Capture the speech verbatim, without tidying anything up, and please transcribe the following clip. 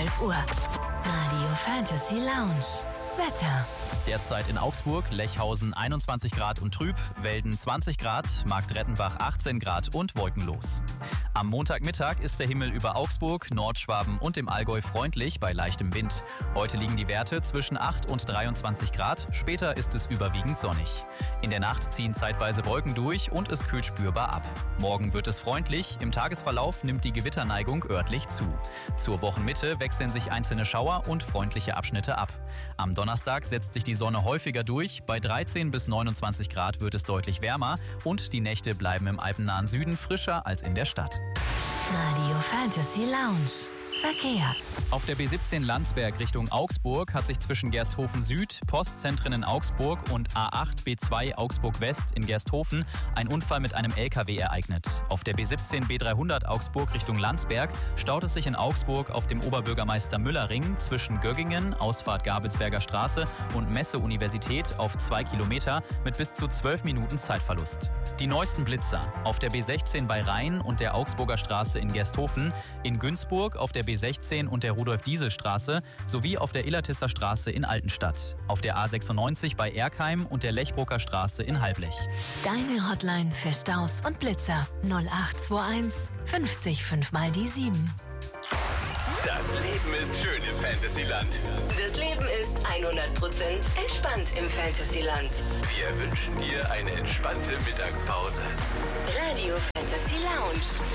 zwölf Uhr. Radio Fantasy Lounge. Wetter. Derzeit in Augsburg, Lechhausen einundzwanzig Grad und trüb, Welden zwanzig Grad, Marktrettenbach achtzehn Grad und wolkenlos. Am Montagmittag ist der Himmel über Augsburg, Nordschwaben und dem Allgäu freundlich bei leichtem Wind. Heute liegen die Werte zwischen acht und dreiundzwanzig Grad, später ist es überwiegend sonnig. In der Nacht ziehen zeitweise Wolken durch und es kühlt spürbar ab. Morgen wird es freundlich, im Tagesverlauf nimmt die Gewitterneigung örtlich zu. Zur Wochenmitte wechseln sich einzelne Schauer und freundliche Abschnitte ab. Am Donnerstag setzt sich die Sonne häufiger durch, bei dreizehn bis neunundzwanzig Grad wird es deutlich wärmer und die Nächte bleiben im alpennahen Süden frischer als in der Stadt. Radio Fantasy Lounge. Verkehr. Auf der B siebzehn Landsberg Richtung Augsburg hat sich zwischen Gersthofen Süd, Postzentren in Augsburg und A acht B zwei Augsburg West in Gersthofen ein Unfall mit einem L K W ereignet. Auf der B siebzehn B dreihundert Augsburg Richtung Landsberg staut es sich in Augsburg auf dem Oberbürgermeister Müller Ring zwischen Göggingen, Ausfahrt Gabelsberger Straße und Messe-Universität auf zwei Kilometer mit bis zu zwölf Minuten Zeitverlust. Die neuesten Blitzer auf der B sechzehn bei Rhein und der Augsburger Straße in Gersthofen, in Günzburg auf der B sechzehn und der Rudolf-Diesel-Straße sowie auf der Illertisser Straße in Altenstadt, auf der A sechsundneunzig bei Erkheim und der Lechbrucker Straße in Halblech. Deine Hotline für Staus und Blitzer null acht zwei eins fünfzig fünf mal die sieben. Das Leben ist schön im Fantasyland. Das Leben ist hundert Prozent entspannt im Fantasyland. Wir wünschen dir eine entspannte Mittagspause. Radio Fantasy Lounge.